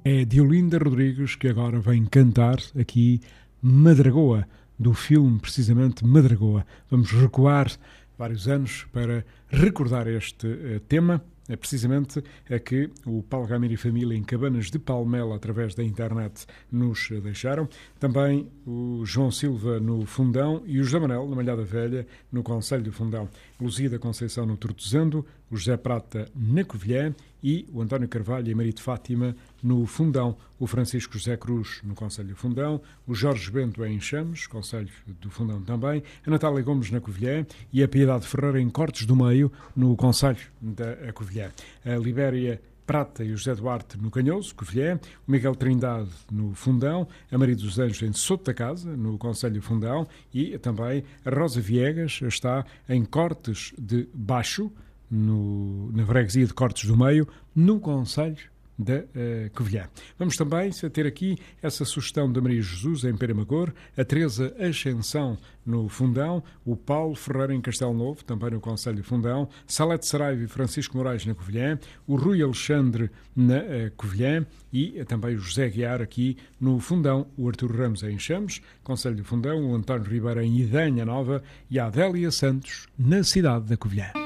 É Diolinda Rodrigues que agora vem cantar aqui Madragoa, do filme precisamente Madragoa. Vamos recuar vários anos para recordar este tema. É precisamente a que o Paulo Gamira e família em Cabanas de Palmela, através da internet, nos deixaram. Também o João Silva no Fundão e o José Manuel na Malhada Velha, no Conselho do Fundão. Luzia da Conceição no Tortozando, o José Prata na Covilhã e o António Carvalho e a Maria de Fátima no Fundão, o Francisco José Cruz no Conselho do Fundão, o Jorge Bento em Chames, Conselho do Fundão também, a Natália Gomes na Covilhã e a Piedade Ferreira em Cortes do Meio, no Conselho da Covilhã. A Libéria Prata e o José Duarte no Canhoso, Covilhã, o Miguel Trindade no Fundão, a Maria dos Anjos em Soto da Casa, no Conselho do Fundão, e também a Rosa Viegas está em Cortes de Baixo, na freguesia de Cortes do Meio, no Conselho da Covilhã. Vamos também ter aqui essa sugestão da Maria Jesus em Peramagor, a Teresa Ascensão no Fundão, o Paulo Ferreira em Castelo Novo, também no Conselho de Fundão, Salete Saraiva e Francisco Moraes na Covilhã, o Rui Alexandre na Covilhã e também o José Guiar aqui no Fundão, o Artur Ramos em Chames, Conselho de Fundão, o António Ribeiro em Idanha Nova e a Adélia Santos na cidade da Covilhã.